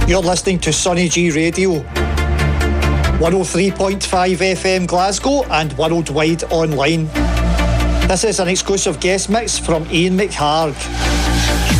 You're listening to Sonny G Radio, 103.5 FM Glasgow and worldwide online. This is an exclusive guest mix from Ian McHarg.